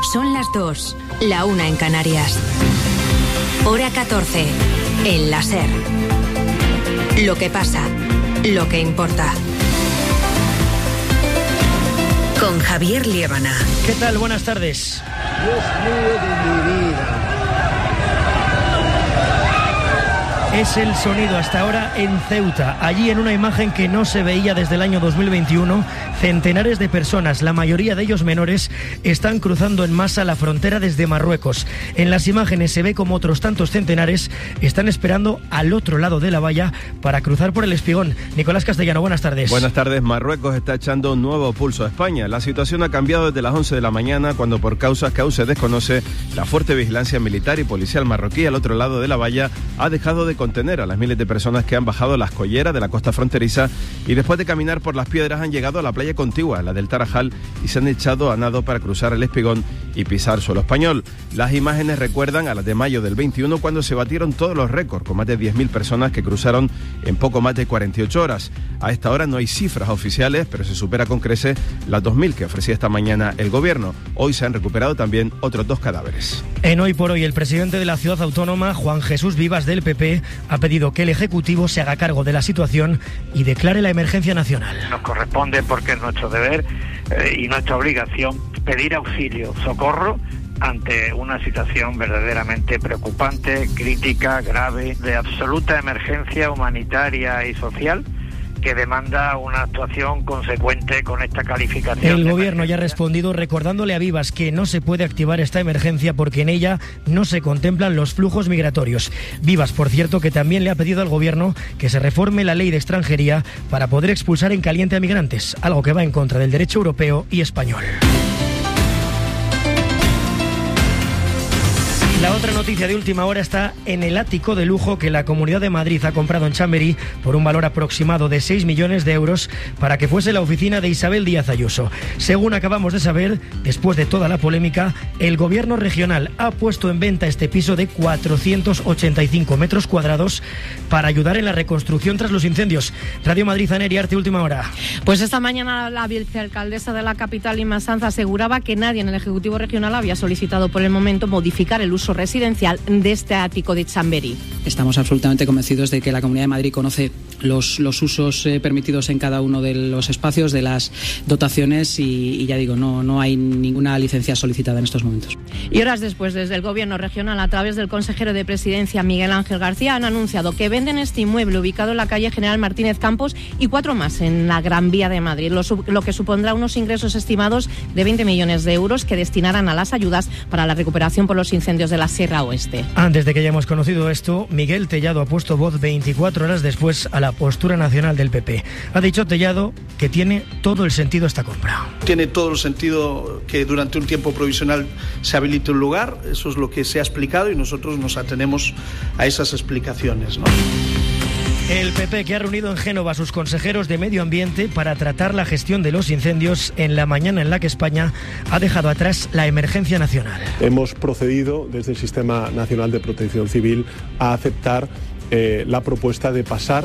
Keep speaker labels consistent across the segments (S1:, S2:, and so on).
S1: Son las 2, la 1 en Canarias. Hora 14, en la SER. Lo que pasa, lo que importa. Con Javier Liébana.
S2: ¿Qué tal? Buenas tardes.
S3: Dios mío de mi vida.
S2: Es el sonido hasta ahora en Ceuta. Allí, en una imagen que no se veía desde el año 2021, centenares de personas, la mayoría de ellos menores, están cruzando en masa la frontera desde Marruecos. En las imágenes se ve como otros tantos centenares están esperando al otro lado de la valla para cruzar por el Espigón. Nicolás Castellano, buenas tardes.
S4: Buenas tardes. Marruecos está echando un nuevo pulso a España. La situación ha cambiado desde las 11 de la mañana, cuando por causas que aún se desconoce, la fuerte vigilancia militar y policial marroquí al otro lado de la valla ha dejado de contener a las miles de personas que han bajado las colleras de la costa fronteriza y después de caminar por las piedras han llegado a la playa contigua, la del Tarajal, y se han echado a nado para cruzar el Espigón y pisar suelo español. Las imágenes recuerdan a las de mayo del 21, cuando se batieron todos los récords, con más de 10.000 personas que cruzaron en poco más de 48 horas. A esta hora no hay cifras oficiales, pero se supera con creces las 2.000 que ofrecía esta mañana el gobierno. Hoy se han recuperado también otros 2 cadáveres.
S2: En Hoy por Hoy, el presidente de la ciudad autónoma, Juan Jesús Vivas, del PP, ha pedido que el Ejecutivo se haga cargo de la situación y declare la emergencia nacional.
S5: Nos corresponde, porque es nuestro deber y nuestra obligación, pedir auxilio, socorro ante una situación verdaderamente preocupante, crítica, grave, de absoluta emergencia humanitaria y social, que demanda una actuación consecuente con esta calificación.
S2: El gobierno ya ha respondido recordándole a Vivas que no se puede activar esta emergencia porque en ella no se contemplan los flujos migratorios. Vivas, por cierto, que también le ha pedido al gobierno que se reforme la ley de extranjería para poder expulsar en caliente a migrantes, algo que va en contra del derecho europeo y español. La otra noticia de última hora está en el ático de lujo que la Comunidad de Madrid ha comprado en Chamberí por un valor aproximado de 6 millones de euros para que fuese la oficina de Isabel Díaz Ayuso. Según acabamos de saber, después de toda la polémica, el gobierno regional ha puesto en venta este piso de 485 metros cuadrados para ayudar en la reconstrucción tras los incendios. Radio Madrid, Aner Arte, última hora.
S6: Pues esta mañana la vicealcaldesa de la capital, Inma Sanz, aseguraba que nadie en el Ejecutivo Regional había solicitado por el momento modificar el uso residencial de este ático de Chamberí.
S7: Estamos absolutamente convencidos de que la Comunidad de Madrid conoce los usos permitidos en cada uno de los espacios, de las dotaciones y ya digo, no hay ninguna licencia solicitada en estos momentos.
S6: Y horas después, desde el Gobierno regional, a través del consejero de Presidencia, Miguel Ángel García, han anunciado que venden este inmueble ubicado en la calle General Martínez Campos y 4 más en la Gran Vía de Madrid, lo que supondrá unos ingresos estimados de 20 millones de euros que destinarán a las ayudas para la recuperación por los incendios de la Sierra Oeste.
S2: Antes de que hayamos conocido esto, Miguel Tellado ha puesto voz 24 horas después a la postura nacional del PP. Ha dicho Tellado que tiene todo el sentido esta compra.
S8: Tiene todo el sentido que durante un tiempo provisional se habilite un lugar, eso es lo que se ha explicado y nosotros nos atenemos a esas explicaciones, ¿no?
S2: El PP, que ha reunido en Génova a sus consejeros de Medio Ambiente para tratar la gestión de los incendios en la mañana en la que España ha dejado atrás la emergencia nacional.
S9: Hemos procedido desde el Sistema Nacional de Protección Civil a aceptar la propuesta de pasar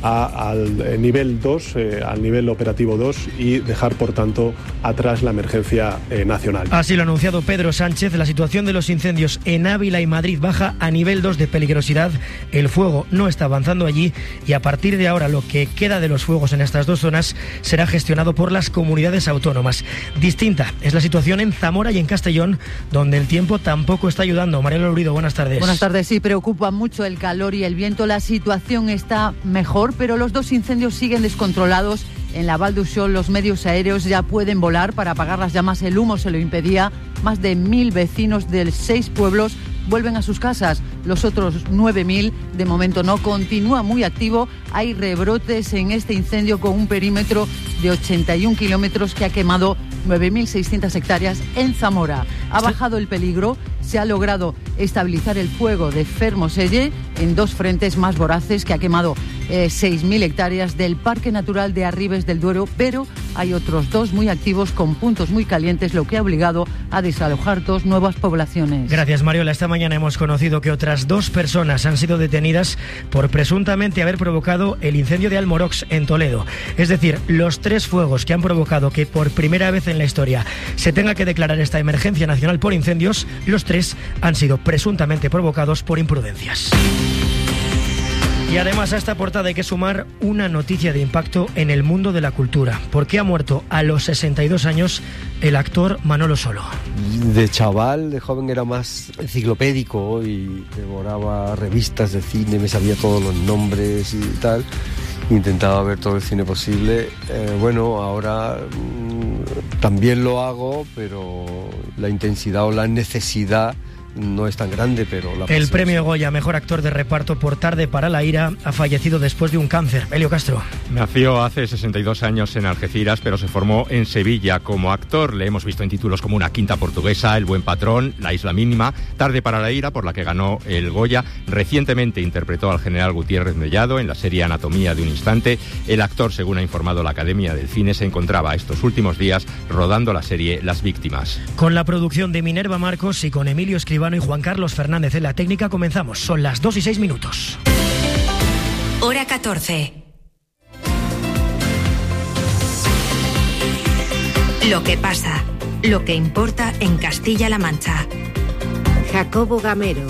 S9: al nivel 2, al nivel operativo 2 y dejar, por tanto, atrás la emergencia nacional.
S2: Así lo ha anunciado Pedro Sánchez. La situación de los incendios en Ávila y Madrid baja a nivel 2 de peligrosidad. El fuego no está avanzando allí y a partir de ahora lo que queda de los fuegos en estas 2 zonas será gestionado por las comunidades autónomas. Distinta es la situación en Zamora y en Castellón, donde el tiempo tampoco está ayudando. Mariela Lurido, buenas tardes.
S10: Buenas tardes. Sí, preocupa mucho el calor y el viento. La situación está mejor, pero los 2 incendios siguen descontrolados. En la Val d'Uixó los medios aéreos ya pueden volar para apagar las llamas. El humo se lo impedía. Más de 1.000 vecinos de 6 pueblos vuelven a sus casas. Los otros 9.000 de momento no. Continúa muy activo. Hay rebrotes en este incendio con un perímetro de 81 kilómetros que ha quemado 9.600 hectáreas en Zamora. Ha bajado el peligro. se ha logrado estabilizar el fuego de Fermoselle en 2 frentes más voraces que ha quemado 6.000 hectáreas del Parque Natural de Arribes del Duero, pero hay otros 2 muy activos con puntos muy calientes, lo que ha obligado a desalojar 2 nuevas poblaciones.
S2: Gracias, Mariola. Esta mañana hemos conocido que otras 2 personas han sido detenidas por presuntamente haber provocado el incendio de Almorox en Toledo. Es decir, los 3 fuegos que han provocado que por primera vez en la historia se tenga que declarar esta emergencia nacional por incendios, los 3 han sido presuntamente provocados por imprudencias. Y además a esta portada hay que sumar una noticia de impacto en el mundo de la cultura, porque ha muerto a los 62 años el actor Manolo Solo.
S11: De chaval, de joven era más enciclopédico y devoraba revistas de cine, me sabía todos los nombres y tal. Intentaba ver todo el cine posible. Bueno, ahora también lo hago, pero la intensidad o la necesidad no es tan grande, pero
S2: el premio Goya Mejor Actor de Reparto por Tarde para la Ira ha fallecido después de un cáncer. Elio Castro.
S12: Nació hace 62 años en Algeciras, pero se formó en Sevilla como actor. Le hemos visto en títulos como Una quinta portuguesa, El buen patrón, La isla mínima, Tarde para la Ira, por la que ganó el Goya. Recientemente interpretó al general Gutiérrez Mellado en la serie Anatomía de un instante. El actor, según ha informado la Academia del Cine, se encontraba estos últimos días rodando la serie Las víctimas.
S2: Con la producción de Minerva Marcos y con Emilio Escribano y Juan Carlos Fernández en la técnica comenzamos. Son las 2:06.
S1: Hora 14. Lo que pasa, lo que importa en Castilla-La Mancha. Jacobo Gamero.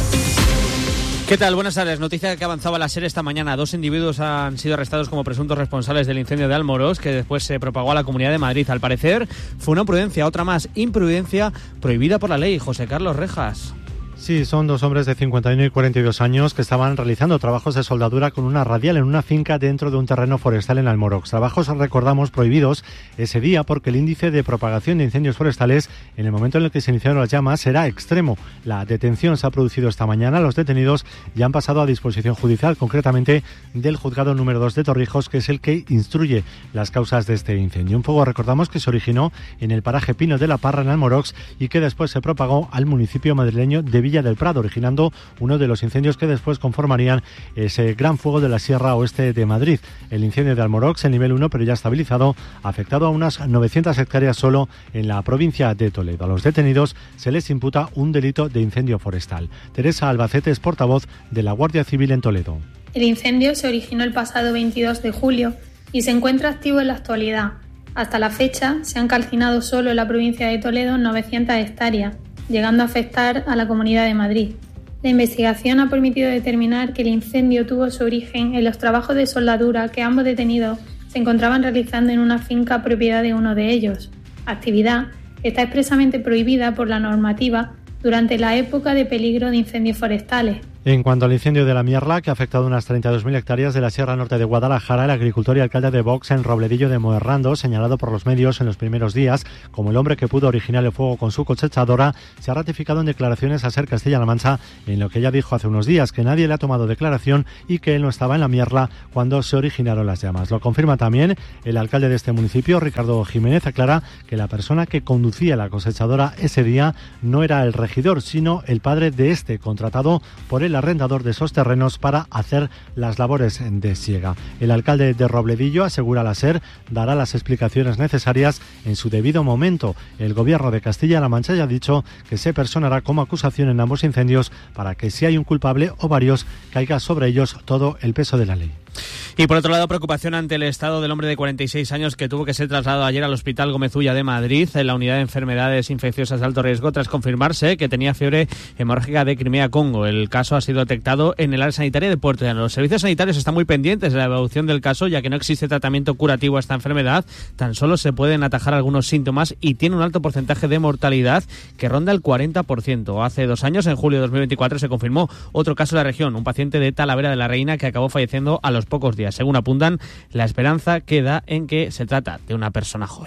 S13: ¿Qué tal? Buenas tardes. Noticia que avanzaba la SER esta mañana. 2 individuos han sido arrestados como presuntos responsables del incendio de Almorox, que después se propagó a la Comunidad de Madrid. Al parecer fue una prudencia, otra más, imprudencia prohibida por la ley. José Carlos Rejas.
S14: Sí, son 2 hombres de 51 y 42 años que estaban realizando trabajos de soldadura con una radial en una finca dentro de un terreno forestal en Almorox. Trabajos, recordamos, prohibidos ese día porque el índice de propagación de incendios forestales en el momento en el que se iniciaron las llamas era extremo. La detención se ha producido esta mañana. Los detenidos ya han pasado a disposición judicial, concretamente del juzgado número 2 de Torrijos, que es el que instruye las causas de este incendio. Un fuego, recordamos, que se originó en el paraje Pino de la Parra, en Almorox, y que después se propagó al municipio madrileño de Villa del Prado, originando uno de los incendios que después conformarían ese gran fuego de la Sierra Oeste de Madrid. El incendio de Almorox, el nivel 1, pero ya estabilizado, ha afectado a unas 900 hectáreas solo en la provincia de Toledo. A los detenidos se les imputa un delito de incendio forestal. Teresa Albacete es portavoz de la Guardia Civil en Toledo.
S15: El incendio se originó el pasado 22 de julio y se encuentra activo en la actualidad. Hasta la fecha se han calcinado solo en la provincia de Toledo 900 hectáreas, llegando a afectar a la Comunidad de Madrid. La investigación ha permitido determinar que el incendio tuvo su origen en los trabajos de soldadura que ambos detenidos se encontraban realizando en una finca propiedad de uno de ellos, actividad que está expresamente prohibida por la normativa durante la época de peligro de incendios forestales.
S14: En cuanto al incendio de la Mierla, que ha afectado unas 32.000 hectáreas de la Sierra Norte de Guadalajara, el agricultor y alcalde de Vox en Robledillo de Moerrando, señalado por los medios en los primeros días como el hombre que pudo originar el fuego con su cosechadora, se ha ratificado en declaraciones a SER Castilla-La Mancha en lo que ella dijo hace unos días, que nadie le ha tomado declaración y que él no estaba en la Mierla cuando se originaron las llamas. Lo confirma también el alcalde de este municipio, Ricardo Jiménez. Aclara que la persona que conducía la cosechadora ese día no era el regidor, sino el padre de este, contratado por el arrendador de esos terrenos para hacer las labores de siega. El alcalde de Robledillo, asegura a la SER, dará las explicaciones necesarias en su debido momento. El gobierno de Castilla-La Mancha ya ha dicho que se personará como acusación en ambos incendios para que, si hay un culpable o varios, caiga sobre ellos todo el peso de la ley.
S13: Y por otro lado, preocupación ante el estado del hombre de 46 años que tuvo que ser trasladado ayer al Hospital Gómez Ulla de Madrid, en la unidad de enfermedades infecciosas de alto riesgo, tras confirmarse que tenía fiebre hemorrágica de Crimea-Congo. El caso ha sido detectado en el área sanitaria de Puerto Llano. Los servicios sanitarios están muy pendientes de la evolución del caso, ya que no existe tratamiento curativo a esta enfermedad. Tan solo se pueden atajar algunos síntomas y tiene un alto porcentaje de mortalidad que ronda el 40%. Hace 2 años, en julio de 2024, se confirmó otro caso en la región, un paciente de Talavera de la Reina que acabó falleciendo a los pocos días. Según apuntan, la esperanza queda en que se trata de una persona joven.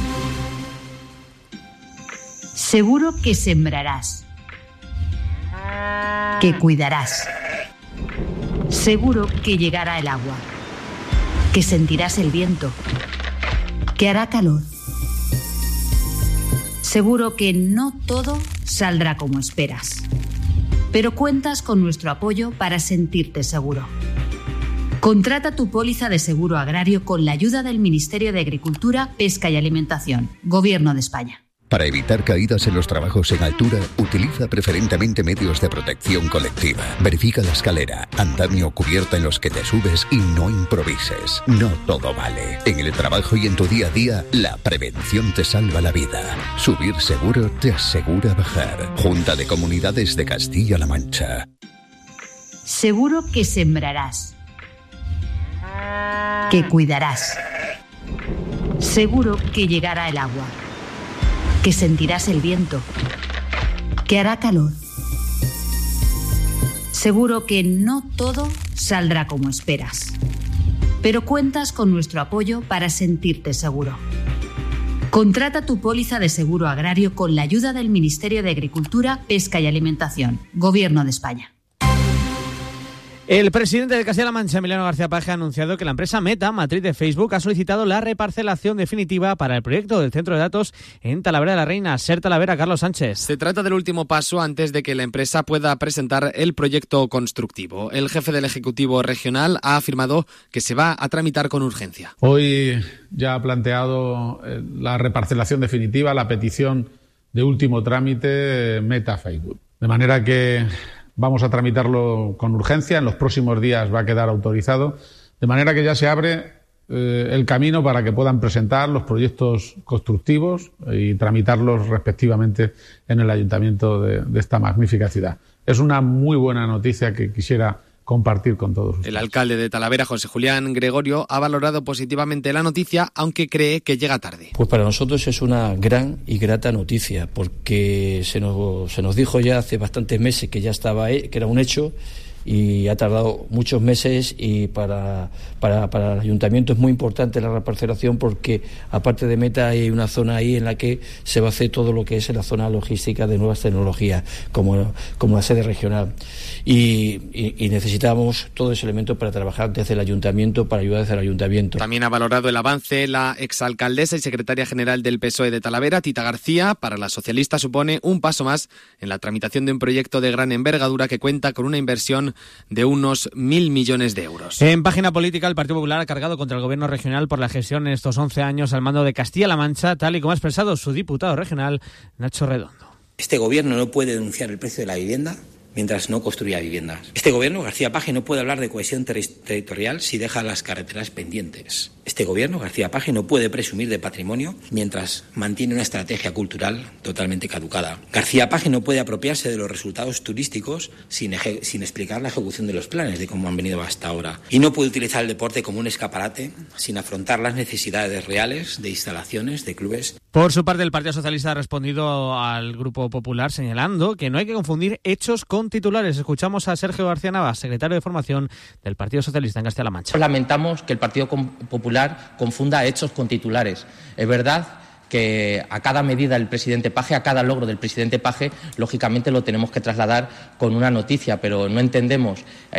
S16: Seguro que sembrarás, que cuidarás. Seguro que llegará el agua, que sentirás el viento, que hará calor. Seguro que no todo saldrá como esperas, pero cuentas con nuestro apoyo para sentirte seguro. Contrata tu póliza de seguro agrario con la ayuda del Ministerio de Agricultura, Pesca y Alimentación, Gobierno de España.
S17: Para evitar caídas en los trabajos en altura, utiliza preferentemente medios de protección colectiva. Verifica la escalera, andamio o cubierta en los que te subes y no improvises. No todo vale. En el trabajo y en tu día a día, la prevención te salva la vida. Subir seguro te asegura bajar. Junta de Comunidades de Castilla-La Mancha.
S16: Seguro que sembrarás, que cuidarás. Seguro que llegará el agua, que sentirás el viento, que hará calor. Seguro que no todo saldrá como esperas, pero cuentas con nuestro apoyo para sentirte seguro. Contrata tu póliza de seguro agrario con la ayuda del Ministerio de Agricultura, Pesca y Alimentación, Gobierno de España.
S13: El presidente de Castilla-La Mancha, Emiliano García Paje, ha anunciado que la empresa Meta, matriz de Facebook, ha solicitado la reparcelación definitiva para el proyecto del centro de datos en Talavera de la Reina. Ser Talavera, Carlos Sánchez.
S18: Se trata del último paso antes de que la empresa pueda presentar el proyecto constructivo. El jefe del Ejecutivo Regional ha afirmado que se va a tramitar con urgencia.
S19: Hoy ya ha planteado la reparcelación definitiva, la petición de último trámite Meta Facebook. De manera que vamos a tramitarlo con urgencia, en los próximos días va a quedar autorizado, de manera que ya se abre el camino para que puedan presentar los proyectos constructivos y tramitarlos respectivamente en el ayuntamiento de esta magnífica ciudad. Es una muy buena noticia que quisiera compartir con todos ustedes.
S18: El alcalde de Talavera, José Julián Gregorio, ha valorado positivamente la noticia, aunque cree que llega tarde.
S20: Pues para nosotros es una gran y grata noticia, porque se nos dijo ya hace bastantes meses que ya estaba, que era un hecho, y ha tardado muchos meses, y para el ayuntamiento es muy importante la reparcelación, porque aparte de Meta hay una zona ahí en la que se va a hacer todo lo que es la zona logística de nuevas tecnologías, como la sede regional, y necesitamos todo ese elemento para trabajar desde el ayuntamiento, para ayudar desde el ayuntamiento.
S18: También ha valorado el avance la exalcaldesa y secretaria general del PSOE de Talavera, Tita García. Para la socialista supone un paso más en la tramitación de un proyecto de gran envergadura que cuenta con una inversión de unos 1.000 millones de euros.
S13: En página política, el Partido Popular ha cargado contra el Gobierno regional por la gestión en estos 11 años al mando de Castilla-La Mancha, tal y como ha expresado su diputado regional, Nacho Redondo.
S21: Este Gobierno no puede denunciar el precio de la vivienda mientras no construya viviendas. Este Gobierno, García Paje, no puede hablar de cohesión territorial si deja las carreteras pendientes. Este Gobierno, García Paje, no puede presumir de patrimonio mientras mantiene una estrategia cultural totalmente caducada. García Paje no puede apropiarse de los resultados turísticos sin explicar la ejecución de los planes de cómo han venido hasta ahora. Y no puede utilizar el deporte como un escaparate sin afrontar las necesidades reales de instalaciones, de clubes.
S13: Por su parte, el Partido Socialista ha respondido al Grupo Popular señalando que no hay que confundir hechos con titulares. Escuchamos a Sergio García Navas, secretario de Formación del Partido Socialista en Castilla-La Mancha.
S22: Lamentamos que el Partido Popular confunda hechos con titulares. Es verdad que a cada medida del presidente Paje, a cada logro del presidente Paje, lógicamente lo tenemos que trasladar con una noticia, pero no entendemos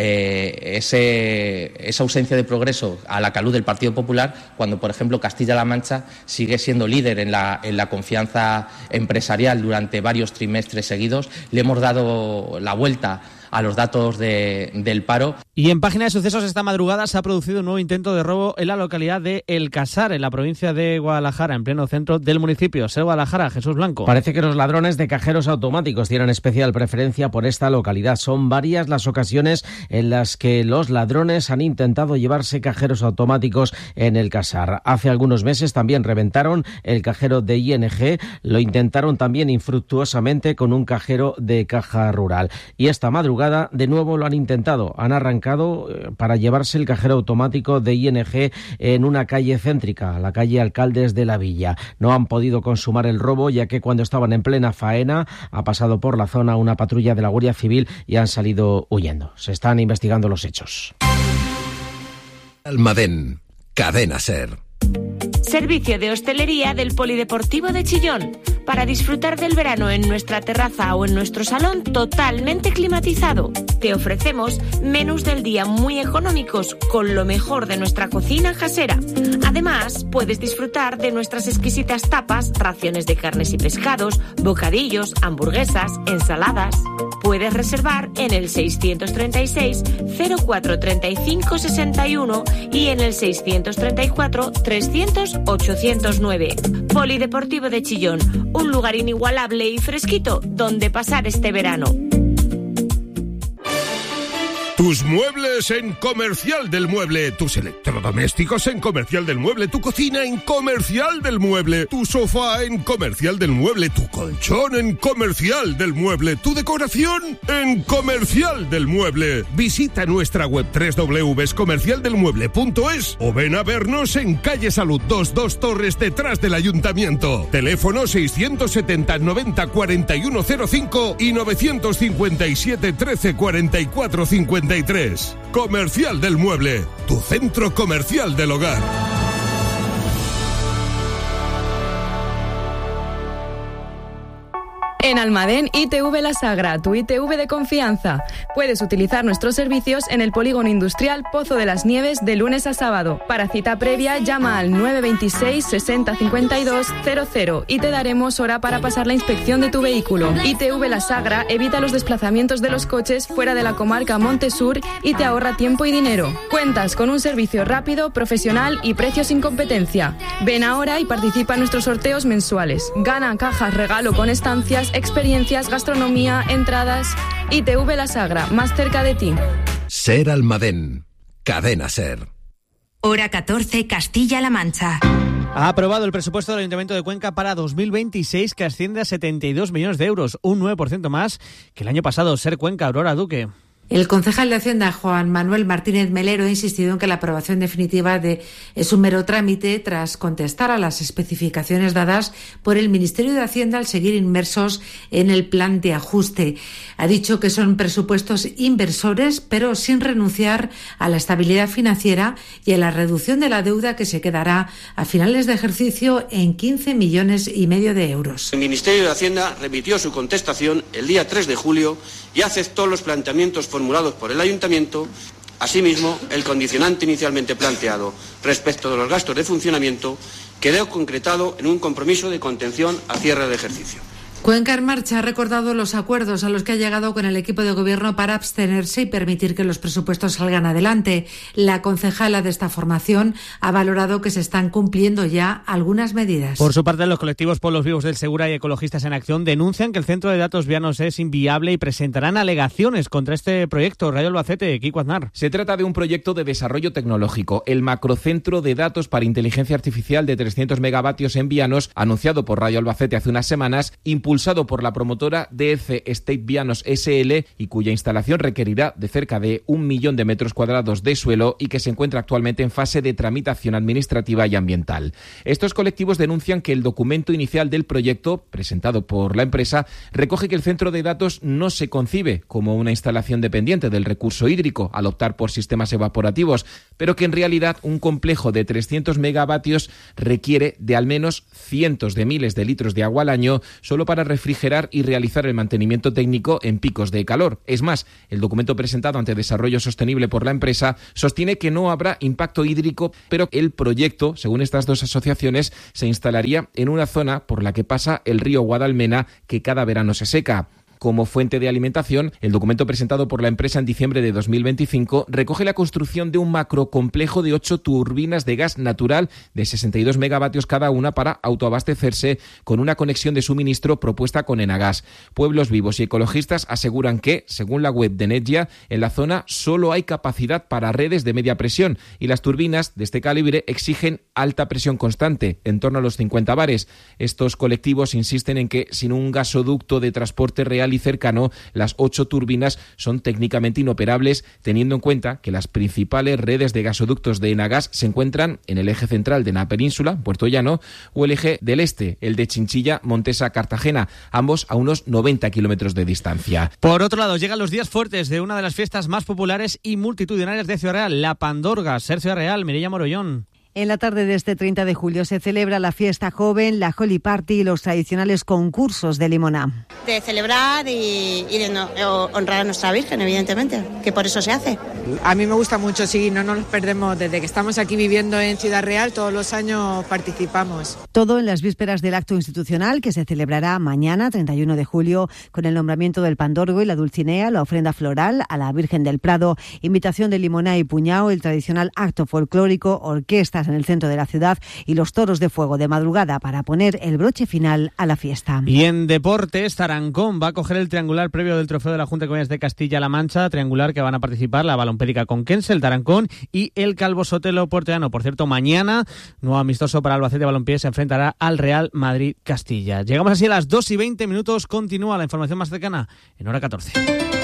S22: esa ausencia de progreso a la caluz del Partido Popular cuando, por ejemplo, Castilla-La Mancha sigue siendo líder en la confianza empresarial durante varios trimestres seguidos. Le hemos dado la vuelta a los datos del paro.
S13: Y en página de sucesos, esta madrugada se ha producido un nuevo intento de robo en la localidad de El Casar, en la provincia de Guadalajara, en pleno centro del municipio. Ser Guadalajara, Jesús Blanco.
S23: Parece que los ladrones de cajeros automáticos tienen especial preferencia por esta localidad. Son varias las ocasiones en las que los ladrones han intentado llevarse cajeros automáticos en El Casar. Hace algunos meses también reventaron el cajero de ING, lo intentaron también infructuosamente con un cajero de Caja Rural. Y esta madrugada de nuevo lo han intentado. Han arrancado para llevarse el cajero automático de ING en una calle céntrica, la calle Alcaldes de la Villa. No han podido consumar el robo, ya que cuando estaban en plena faena ha pasado por la zona una patrulla de la Guardia Civil y han salido huyendo. Se están investigando los hechos.
S24: Almadén, Cadena SER.
S25: Servicio de hostelería del Polideportivo de Chillón.
S3: para disfrutar del verano en nuestra terraza o en nuestro salón totalmente climatizado. Te ofrecemos menús del día muy económicos con lo mejor de nuestra cocina casera. Además, puedes disfrutar de nuestras exquisitas tapas, raciones de carnes y pescados, bocadillos, hamburguesas, ensaladas. Puedes reservar en el 636 04 35 61 y en el 634 300 809. Polideportivo de Chillón, un lugar inigualable y fresquito donde pasar este verano.
S4: Tus muebles en Comercial del Mueble, tus electrodomésticos en Comercial del Mueble, tu cocina en Comercial del Mueble, tu sofá en Comercial del Mueble, tu colchón en Comercial del Mueble, tu decoración en Comercial del Mueble. Visita nuestra web www.comercialdelmueble.es o ven a vernos en calle Salud 2 Torres, detrás del Ayuntamiento. Teléfono 670 90 4105 y 957 13 44 53. Comercial del Mueble, tu centro comercial del hogar.
S5: En Almadén, ITV La Sagra, tu ITV de confianza. Puedes utilizar nuestros servicios en el polígono industrial Pozo de las Nieves de lunes a sábado. Para cita previa, llama al 926 60 52 00 y te daremos hora para pasar la inspección de tu vehículo. ITV La Sagra evita los desplazamientos de los coches fuera de la comarca Montesur y te ahorra tiempo y dinero. Cuentas con un servicio rápido, profesional y precios sin competencia. Ven ahora y participa en nuestros sorteos mensuales. Gana cajas regalo con estancias, experiencias, gastronomía, entradas. ITV La Sagra, más cerca de ti.
S24: Ser Almadén. Cadena Ser.
S1: Hora 14, Castilla-La Mancha.
S13: Ha aprobado el presupuesto del Ayuntamiento de Cuenca para 2026, que asciende a 72 millones de euros, un 9% más que el año pasado. Ser Cuenca, Aurora Duque.
S25: El concejal de Hacienda, Juan Manuel Martínez Melero, ha insistido en que la aprobación definitiva es un mero trámite tras contestar a las especificaciones dadas por el Ministerio de Hacienda al seguir inmersos en el plan de ajuste. Ha dicho que son presupuestos inversores, pero sin renunciar a la estabilidad financiera y a la reducción de la deuda, que se quedará a finales de ejercicio en 15,5 millones de euros.
S26: El Ministerio de Hacienda remitió su contestación el día 3 de julio y aceptó los planteamientos formulados por el Ayuntamiento. Asimismo, el condicionante inicialmente planteado respecto de los gastos de funcionamiento quedó concretado en un compromiso de contención a cierre del ejercicio.
S25: Cuenca en Marcha ha recordado los acuerdos a los que ha llegado con el equipo de gobierno para abstenerse y permitir que los presupuestos salgan adelante. La concejala de esta formación ha valorado que se están cumpliendo ya algunas medidas.
S13: Por su parte, los colectivos Pueblos Vivos del Segura y Ecologistas en Acción denuncian que el centro de datos Vianos es inviable y presentarán alegaciones contra este proyecto. Radio Albacete, Kiko Aznar.
S27: Se trata de un proyecto de desarrollo tecnológico, el macrocentro de datos para inteligencia artificial de 300 megavatios en Vianos, anunciado por Radio Albacete hace unas semanas, impulsado por la promotora DF State Vianos SL y cuya instalación requerirá de cerca de 1 millón de metros cuadrados de suelo y que se encuentra actualmente en fase de tramitación administrativa y ambiental. Estos colectivos denuncian que el documento inicial del proyecto, presentado por la empresa, recoge que el centro de datos no se concibe como una instalación dependiente del recurso hídrico al optar por sistemas evaporativos, pero que en realidad un complejo de 300 megavatios requiere de al menos cientos de miles de litros de agua al año solo para refrigerar y realizar el mantenimiento técnico en picos de calor. Es más, el documento presentado ante Desarrollo Sostenible por la empresa sostiene que no habrá impacto hídrico, pero el proyecto, según estas dos asociaciones, se instalaría en una zona por la que pasa el río Guadalmena, que cada verano se seca. Como fuente de alimentación, el documento presentado por la empresa en diciembre de 2025 recoge la construcción de un macrocomplejo de 8 turbinas de gas natural de 62 megavatios cada una para autoabastecerse con una conexión de suministro propuesta con Enagas. Pueblos Vivos y Ecologistas aseguran que, según la web de Netgia, en la zona solo hay capacidad para redes de media presión y las turbinas de este calibre exigen alta presión constante, en torno a los 50 bares. Estos colectivos insisten en que sin un gasoducto de transporte real y cercano, las 8 turbinas son técnicamente inoperables, teniendo en cuenta que las principales redes de gasoductos de Enagas se encuentran en el eje central de la península, Puerto Llano, o el eje del este, el de Chinchilla, Montesa, Cartagena, ambos a unos 90 kilómetros de distancia.
S13: Por otro lado, llegan los días fuertes de una de las fiestas más populares y multitudinarias de Ciudad Real, la Pandorga. Ser Ciudad Real, Mireia Morollón.
S6: En la tarde de este 30 de julio se celebra la fiesta joven, la Holy Party y los tradicionales concursos de limoná.
S7: De celebrar y de honrar a nuestra Virgen, evidentemente, que por eso se hace.
S8: A mí me gusta mucho, sí, no nos los perdemos. Desde que estamos aquí viviendo en Ciudad Real, todos los años participamos.
S6: Todo en las vísperas del acto institucional que se celebrará mañana, 31 de julio, con el nombramiento del Pandorgo y la Dulcinea, la ofrenda floral a la Virgen del Prado, invitación de limoná y puñao, el tradicional acto folclórico, orquestas en el centro de la ciudad y los toros de fuego de madrugada para poner el broche final a la fiesta.
S13: Y en deportes, Tarancón va a coger el triangular previo del trofeo de la Junta de Comunidades de Castilla-La Mancha, triangular que van a participar la Balompédica Conquense, el Tarancón y el Calvo Sotelo Puertollano. Por cierto, mañana, nuevo amistoso para Albacete Balompié, se enfrentará al Real Madrid Castilla. Llegamos así a las 2:20, continúa la información más cercana en hora 14.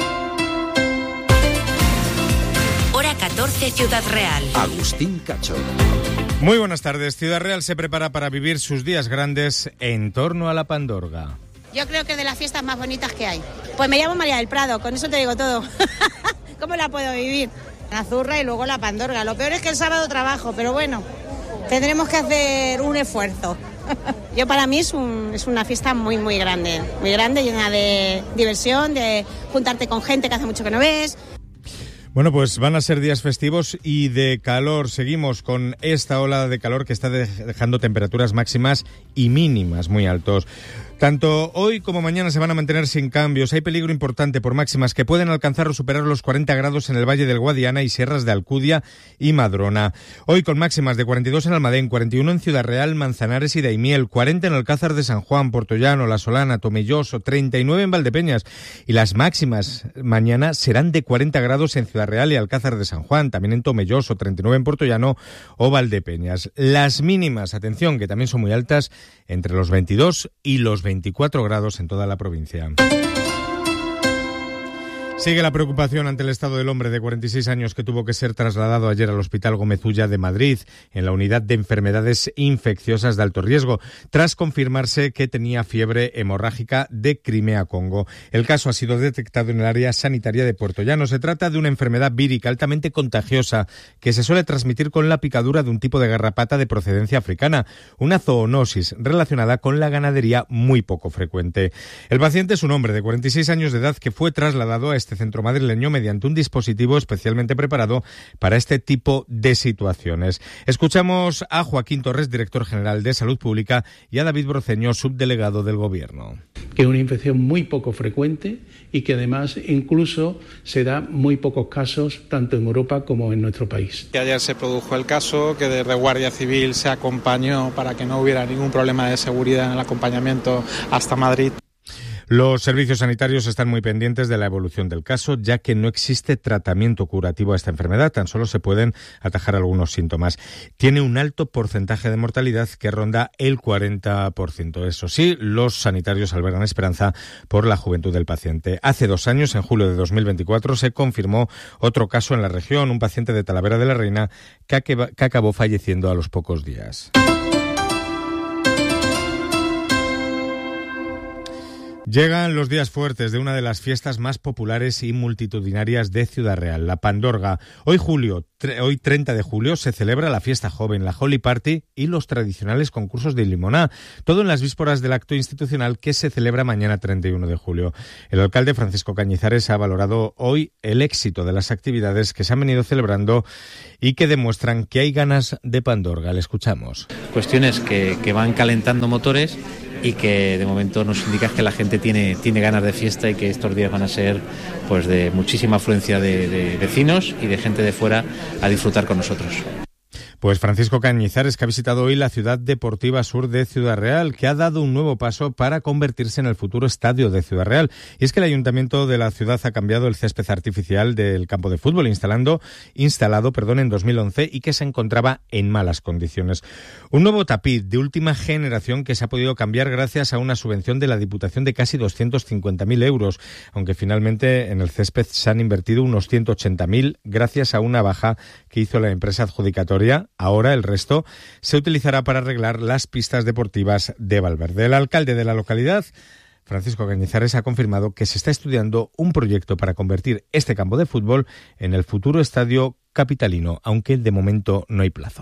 S1: Hora 14, Ciudad Real.
S24: Agustín Cacho.
S9: Muy buenas tardes. Ciudad Real se prepara para vivir sus días grandes en torno a la Pandorga.
S7: Yo creo que es de las fiestas más bonitas que hay. Pues me llamo María del Prado, con eso te digo todo. ¿Cómo la puedo vivir? La zurra y luego la Pandorga. Lo peor es que el sábado trabajo, pero bueno, tendremos que hacer un esfuerzo. Yo para mí es una fiesta muy grande, llena de diversión, de juntarte con gente que hace mucho que no ves.
S9: Bueno, pues van a ser días festivos y de calor. Seguimos con esta ola de calor que está dejando temperaturas máximas y mínimas muy altos. Tanto hoy como mañana se van a mantener sin cambios. Hay peligro importante por máximas que pueden alcanzar o superar los 40 grados en el Valle del Guadiana y sierras de Alcudia y Madrona. Hoy con máximas de 42 en Almadén, 41 en Ciudad Real, Manzanares y Daimiel, 40 en Alcázar de San Juan, Portollano, La Solana, Tomelloso, 39 en Valdepeñas. Y las máximas mañana serán de 40 grados en Ciudad Real y Alcázar de San Juan, también en Tomelloso, 39 en Portollano o Valdepeñas. Las mínimas, atención, que también son muy altas, entre los 22 y los 24 grados en toda la provincia. Sigue la preocupación ante el estado del hombre de 46 años que tuvo que ser trasladado ayer al Hospital Gómez Ulla de Madrid, en la unidad de enfermedades infecciosas de alto riesgo, tras confirmarse que tenía fiebre hemorrágica de Crimea-Congo. El caso ha sido detectado en el área sanitaria de Puertollano. Se trata de una enfermedad vírica altamente contagiosa que se suele transmitir con la picadura de un tipo de garrapata de procedencia africana, una zoonosis relacionada con la ganadería muy poco frecuente. El paciente es un hombre de 46 años de edad que fue trasladado a este centro madrileño mediante un dispositivo especialmente preparado para este tipo de situaciones. Escuchamos a Joaquín Torres, director general de Salud Pública, y a David Broceño, subdelegado del Gobierno.
S10: Que es una infección muy poco frecuente y que además incluso se da muy pocos casos tanto en Europa como en nuestro país.
S11: Que ayer se produjo el caso, que desde Guardia Civil se acompañó para que no hubiera ningún problema de seguridad en el acompañamiento hasta Madrid.
S9: Los servicios sanitarios están muy pendientes de la evolución del caso, ya que no existe tratamiento curativo a esta enfermedad, tan solo se pueden atajar algunos síntomas. Tiene un alto porcentaje de mortalidad que ronda el 40%. Eso sí, los sanitarios albergan esperanza por la juventud del paciente. Hace 2 años, en julio de 2024, se confirmó otro caso en la región, un paciente de Talavera de la Reina que acabó falleciendo a los pocos días. Llegan los días fuertes de una de las fiestas más populares y multitudinarias de Ciudad Real, la Pandorga. Hoy 30 de julio, se celebra la fiesta joven, la Holy Party y los tradicionales concursos de limoná. Todo en las vísperas del acto institucional que se celebra mañana 31 de julio. El alcalde Francisco Cañizares ha valorado hoy el éxito de las actividades que se han venido celebrando y que demuestran que hay ganas de Pandorga. Le escuchamos.
S12: Cuestiones que van calentando motores y que de momento nos indica que la gente tiene ganas de fiesta y que estos días van a ser pues de muchísima afluencia de vecinos y de gente de fuera a disfrutar con nosotros.
S9: Pues Francisco Cañizares, que ha visitado hoy la Ciudad Deportiva Sur de Ciudad Real, que ha dado un nuevo paso para convertirse en el futuro estadio de Ciudad Real. Y es que el Ayuntamiento de la ciudad ha cambiado el césped artificial del campo de fútbol instalado en 2011 y que se encontraba en malas condiciones. Un nuevo tapiz de última generación que se ha podido cambiar gracias a una subvención de la Diputación de casi 250.000 euros, aunque finalmente en el césped se han invertido unos 180.000 gracias a una baja que hizo la empresa adjudicatoria. Ahora el resto se utilizará para arreglar las pistas deportivas de Valverde. El alcalde de la localidad, Francisco Cañizares, ha confirmado que se está estudiando un proyecto para convertir este campo de fútbol en el futuro estadio capitalino, aunque de momento no hay plazos.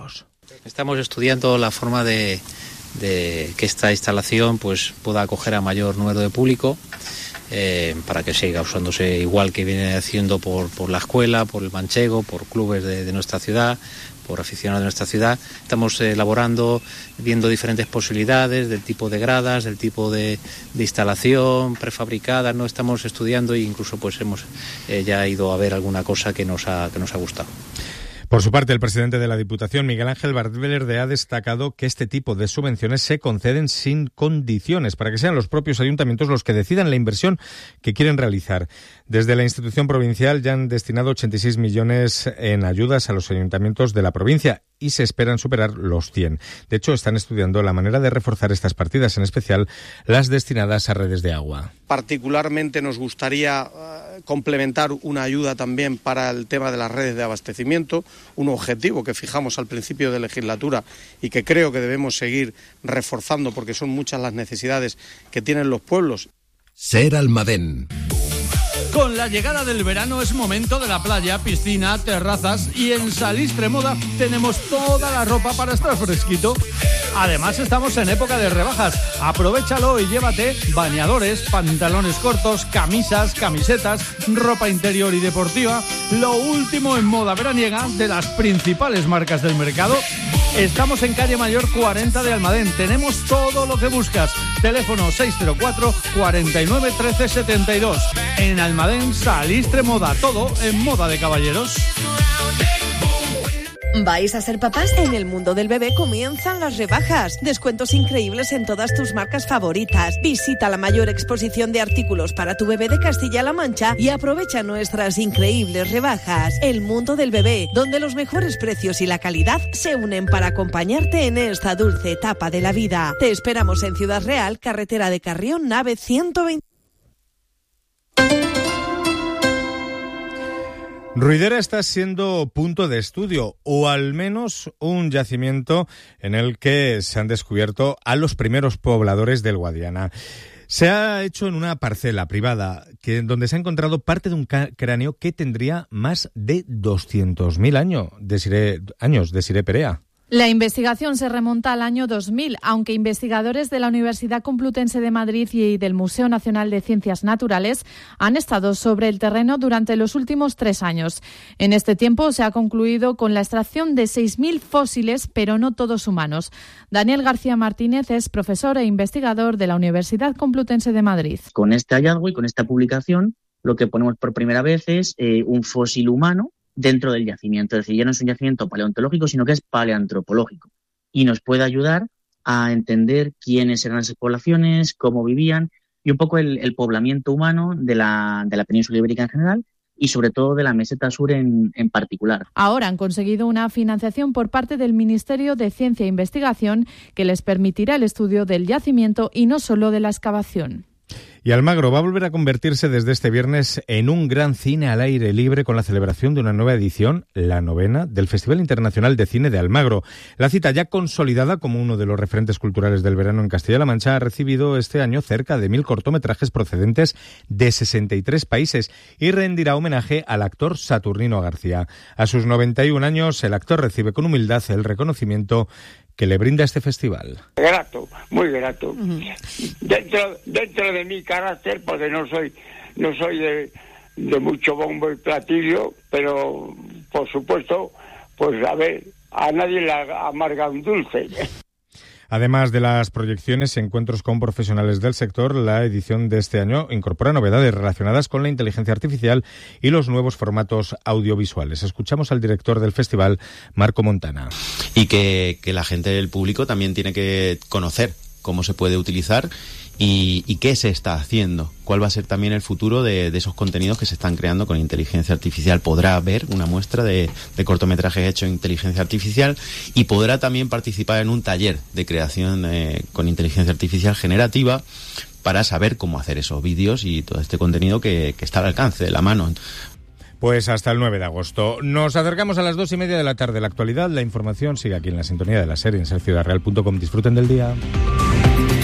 S12: Estamos estudiando la forma de que esta instalación pues pueda acoger a mayor número de público, para que siga usándose igual que viene haciendo por la escuela, por el manchego, por clubes de nuestra ciudad, por aficionados de nuestra ciudad. Estamos elaborando, viendo diferentes posibilidades del tipo de gradas, del tipo de instalación prefabricada, ¿no? Estamos estudiando e incluso pues hemos ya ido a ver alguna cosa que nos ha gustado.
S9: Por su parte, el presidente de la Diputación, Miguel Ángel Valverde, ha destacado que este tipo de subvenciones se conceden sin condiciones, para que sean los propios ayuntamientos los que decidan la inversión que quieren realizar. Desde la institución provincial ya han destinado 86 millones en ayudas a los ayuntamientos de la provincia y se esperan superar los 100. De hecho, están estudiando la manera de reforzar estas partidas, en especial las destinadas a redes de agua.
S2: Particularmente nos gustaría complementar una ayuda también para el tema de las redes de abastecimiento, un objetivo que fijamos al principio de legislatura y que creo que debemos seguir reforzando porque son muchas las necesidades que tienen los pueblos.
S24: Ser Almadén.
S14: Con la llegada del verano es momento de la playa, piscina, terrazas y en Salistre Moda tenemos toda la ropa para estar fresquito. Además estamos en época de rebajas. Aprovéchalo y llévate bañadores, pantalones cortos, camisas, camisetas, ropa interior y deportiva. Lo último en moda veraniega de las principales marcas del mercado. Estamos en calle Mayor 40 de Almadén. Tenemos todo lo que buscas. Teléfono 604 49 13 72. En Almadén, Salistre Moda. Todo en moda de caballeros.
S15: ¿Vais a ser papás? En el mundo del bebé comienzan las rebajas. Descuentos increíbles en todas tus marcas favoritas. Visita la mayor exposición de artículos para tu bebé de Castilla-La Mancha y aprovecha nuestras increíbles rebajas. El mundo del bebé, donde los mejores precios y la calidad se unen para acompañarte en esta dulce etapa de la vida. Te esperamos en Ciudad Real, carretera de Carrión, nave 120.
S9: Ruidera está siendo punto de estudio, o al menos un yacimiento en el que se han descubierto a los primeros pobladores del Guadiana. Se ha hecho en una parcela privada donde se ha encontrado parte de un cráneo que tendría más de 200.000 años. Desiré Perea.
S16: La investigación se remonta al año 2000, aunque investigadores de la Universidad Complutense de Madrid y del Museo Nacional de Ciencias Naturales han estado sobre el terreno durante los últimos 3 años. En este tiempo se ha concluido con la extracción de 6.000 fósiles, pero no todos humanos. Daniel García Martínez es profesor e investigador de la Universidad Complutense de Madrid.
S17: Con este hallazgo y con esta publicación, lo que ponemos por primera vez es un fósil humano dentro del yacimiento. Es decir, ya no es un yacimiento paleontológico, sino que es paleoantropológico. Y nos puede ayudar a entender quiénes eran esas poblaciones, cómo vivían y un poco el poblamiento humano de la península ibérica en general y sobre todo de la meseta sur en particular.
S16: Ahora han conseguido una financiación por parte del Ministerio de Ciencia e Investigación que les permitirá el estudio del yacimiento y no solo de la excavación.
S9: Y Almagro va a volver a convertirse desde este viernes en un gran cine al aire libre con la celebración de una nueva edición, la 9ª, del Festival Internacional de Cine de Almagro. La cita, ya consolidada como uno de los referentes culturales del verano en Castilla-La Mancha, ha recibido este año cerca de 1.000 cortometrajes procedentes de 63 países y rendirá homenaje al actor Saturnino García. A sus 91 años, el actor recibe con humildad el reconocimiento que le brinda este festival.
S19: Grato, muy grato. Uh-huh. Dentro de mi carácter, porque no soy de mucho bombo y platillo, pero por supuesto, pues a ver, a nadie le amarga un dulce.
S9: Además de las proyecciones y encuentros con profesionales del sector, la edición de este año incorpora novedades relacionadas con la inteligencia artificial y los nuevos formatos audiovisuales. Escuchamos al director del festival, Marco Montana.
S20: Y que la gente del público también tiene que conocer cómo se puede utilizar y qué se está haciendo. Cuál va a ser también el futuro de esos contenidos que se están creando con inteligencia artificial. Podrá ver una muestra de cortometrajes hechos en inteligencia artificial y podrá también participar en un taller de creación con inteligencia artificial generativa para saber cómo hacer esos vídeos y todo este contenido que está al alcance de la mano.
S9: Pues hasta el 9 de agosto. Nos acercamos a las 2:30 de la tarde. La actualidad, la información sigue aquí en la sintonía de la serie en serciudadreal.com. Disfruten del día.